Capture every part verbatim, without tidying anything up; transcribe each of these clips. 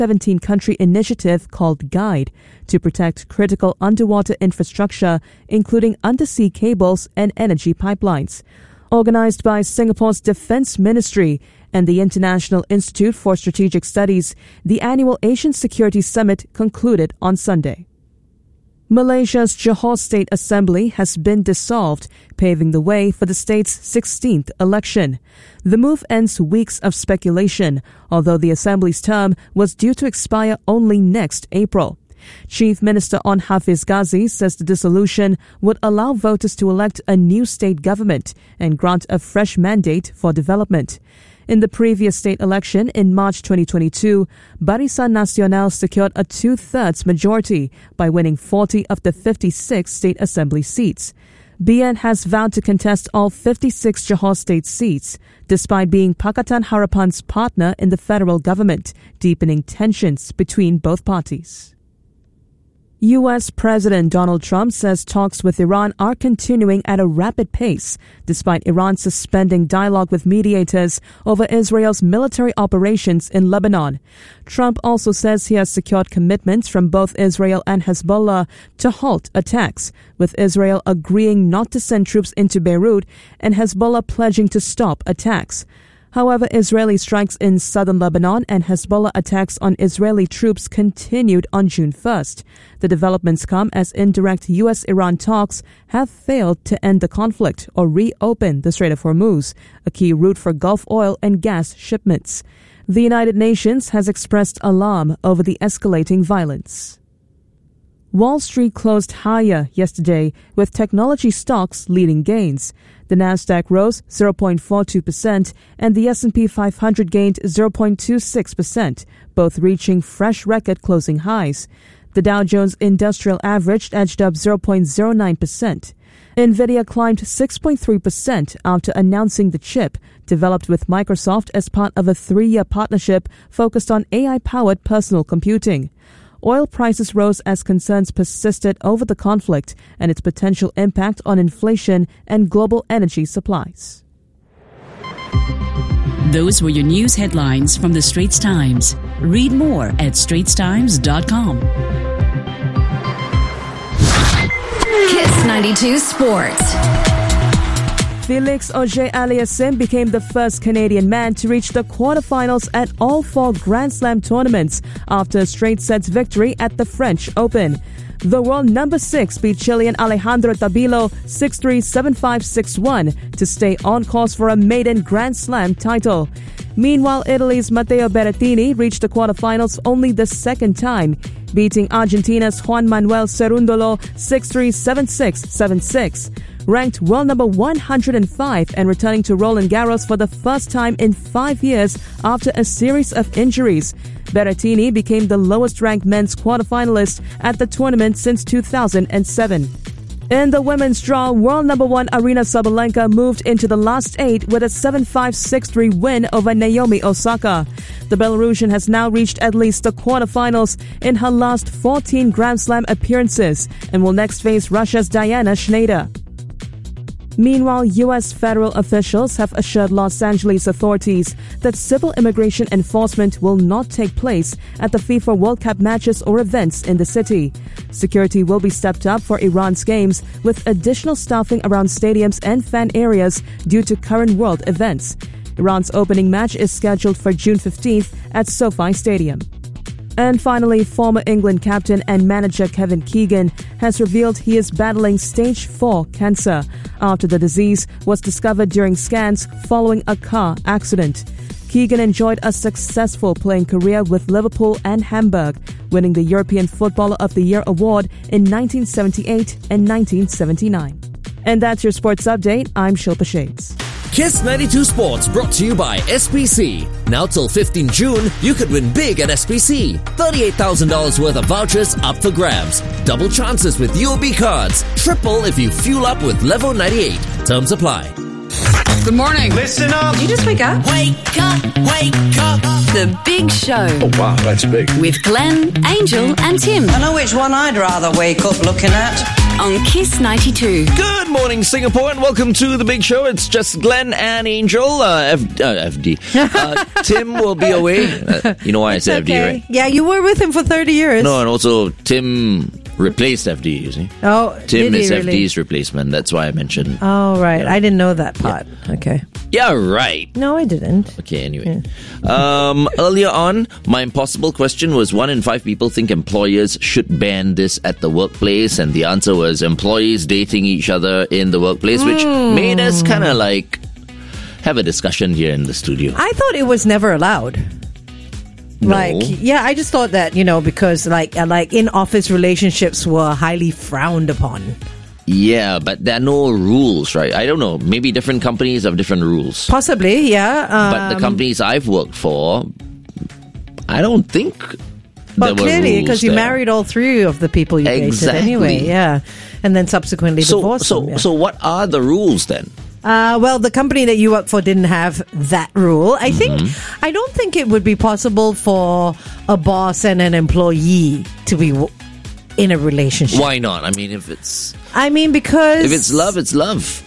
seventeen-country initiative called GUIDE to protect critical underwater infrastructure, including undersea cables and energy pipelines. Organized by Singapore's Defence Ministry and the International Institute for Strategic Studies, the annual Asian Security Summit concluded on Sunday. Malaysia's Johor State Assembly has been dissolved, paving the way for the state's sixteenth election. The move ends weeks of speculation, although the Assembly's term was due to expire only next April. Chief Minister Onn Hafiz Ghazi says the dissolution would allow voters to elect a new state government and grant a fresh mandate for development. In the previous state election in March twenty twenty-two, Barisan Nasional secured a two-thirds majority by winning forty of the fifty-six state assembly seats. B N has vowed to contest all fifty-six Johor state seats, despite being Pakatan Harapan's partner in the federal government, deepening tensions between both parties. U S President Donald Trump says talks with Iran are continuing at a rapid pace, despite Iran suspending dialogue with mediators over Israel's military operations in Lebanon. Trump also says he has secured commitments from both Israel and Hezbollah to halt attacks, with Israel agreeing not to send troops into Beirut and Hezbollah pledging to stop attacks. However, Israeli strikes in southern Lebanon and Hezbollah attacks on Israeli troops continued on June first. The developments come as indirect U S Iran talks have failed to end the conflict or reopen the Strait of Hormuz, a key route for Gulf oil and gas shipments. The United Nations has expressed alarm over the escalating violence. Wall Street closed higher yesterday, with technology stocks leading gains. The Nasdaq rose zero point four two percent and the S and P five hundred gained zero point two six percent, both reaching fresh record closing highs. The Dow Jones Industrial Average edged up zero point zero nine percent. Nvidia climbed six point three percent after announcing the chip, developed with Microsoft as part of a three-year partnership focused on A I-powered personal computing. Oil prices rose as concerns persisted over the conflict and its potential impact on inflation and global energy supplies. Those were your news headlines from the Straits Times. Read more at straits times dot com. Kiss ninety-two Sports. Felix Auger-Aliassime became the first Canadian man to reach the quarterfinals at all four Grand Slam tournaments after a straight sets victory at the French Open. The world number six beat Chilean Alejandro Tabilo six three, seven five, six one to stay on course for a maiden Grand Slam title. Meanwhile, Italy's Matteo Berrettini reached the quarterfinals only the second time, beating Argentina's Juan Manuel Cerundolo six three, seven six, seven six. Ranked world number one hundred five and returning to Roland Garros for the first time in five years after a series of injuries, Berrettini became the lowest-ranked men's quarterfinalist at the tournament since two thousand seven. In the women's draw, world number one Aryna Sabalenka moved into the last eight with a seven five, six three win over Naomi Osaka. The Belarusian has now reached at least the quarterfinals in her last fourteen Grand Slam appearances and will next face Russia's Diana Schneider. Meanwhile, U S federal officials have assured Los Angeles authorities that civil immigration enforcement will not take place at the FIFA World Cup matches or events in the city. Security will be stepped up for Iran's games, with additional staffing around stadiums and fan areas due to current world events. Iran's opening match is scheduled for June fifteenth at SoFi Stadium. And finally, former England captain and manager Kevin Keegan has revealed he is battling stage four cancer after the disease was discovered during scans following a car accident. Keegan enjoyed a successful playing career with Liverpool and Hamburg, winning the European Footballer of the Year award in nineteen seventy-eight and nineteen seventy-nine. And that's your sports update. I'm Shilpa Shades. Kiss ninety-two Sports brought to you by S P C. Now till fifteenth June, you could win big at S P C. thirty-eight thousand dollars worth of vouchers up for grabs. Double chances with U O B cards. Triple if you fuel up with Level ninety-eight. Terms apply. Good morning. Listen up. Did you just wake up? Wake up, wake up. The Big Show. Oh, wow, that's big. With Glenn, Angel, and Tim. I know which one I'd rather wake up looking at. On Kiss ninety-two. Good morning, Singapore, and welcome to the Big Show. It's just Glenn and Angel. Uh, F- uh, F D. Uh, Tim will be away. Uh, you know why I said okay. F D, right? Yeah, you were with him for thirty years. No, and also Tim replaced F D, you see. Oh, Tim did he is really? F D's replacement. That's why I mentioned. Oh, right. Yeah. I didn't know that part. Yeah. Okay. Yeah, right. No, I didn't. Okay, anyway. Um, earlier on, my impossible question was one in five people think employers should ban this at the workplace, and the answer was employees dating each other in the workplace, which Mm. made us kind of like have a discussion here in the studio. I thought it was never allowed. No. Like, yeah, I just thought that, you know, because like uh, like in office relationships were highly frowned upon. Yeah, but there are no rules, right? I don't know. Maybe different companies have different rules. Possibly, yeah. Um, But the companies I've worked for, I don't think Well, there were clearly, rules because you there. married all three of the people you Exactly. dated anyway, yeah. And then subsequently So, divorced so, them. Yeah. so what are the rules then? Uh, well, the company that you work for didn't have that rule. I think, Mm-hmm. I don't think it would be possible for a boss and an employee to be w- in a relationship. Why not? I mean, if it's I mean, because... if it's love, it's love.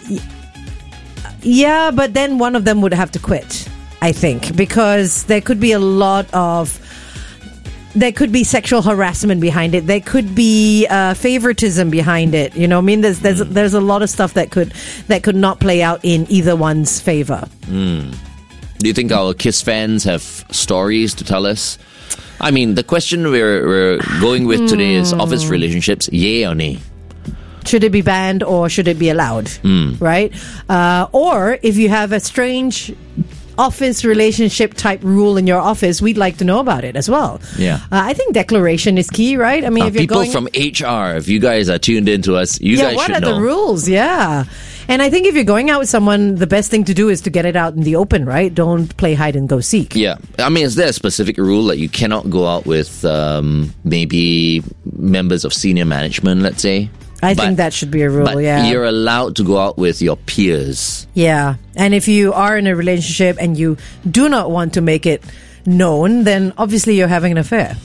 Yeah, but then one of them would have to quit, I think, because there could be a lot of... There could be sexual harassment behind it. There could be uh, favoritism behind it. You know, I mean, there's there's there's a lot of stuff that could that could not play out in either one's favor. Do you think our KISS fans have stories to tell us? I mean, the question we're, we're going with today is office relationships, yay or nay? Should it be banned or should it be allowed? Right? Uh, or if you have a strange office relationship type rule in your office, we'd like to know about it as well. Yeah. Uh, I think declaration is key, right? I mean, Uh, if you're people going... from H R, if you guys are tuned in to us, you yeah, guys what should are know. the rules? Yeah. And I think if you're going out with someone, the best thing to do is to get it out in the open, right? Don't play hide and go seek. Yeah. I mean, is there a specific rule that you cannot go out with um, maybe members of senior management, let's say? I But- think that should be a rule, But yeah. you're allowed to go out with your peers. Yeah. And if you are in a relationship and you do not want to make it known, then obviously you're having an affair.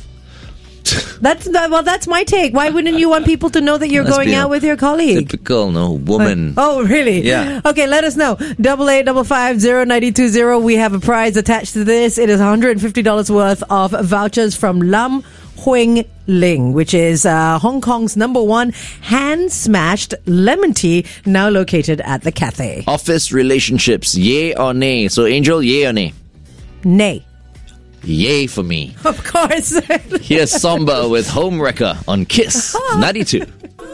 That's that, well, that's my take. Why wouldn't you want people to know that you're Must going be a out with your colleague? Typical, no, woman. Oh, really? Yeah. Okay, let us know. Double eight double five zero ninety two zero. We have a prize attached to this. It is one hundred fifty dollars worth of vouchers from Lam Huing Ling, which is uh, Hong Kong's number one hand smashed lemon tea, now located at the Cathay. Office relationships, yay or nay? So, Angel, yay or nay? Nay. Yay for me. Of course. Here's Somber with Home Wrecker on KISS ninety-two.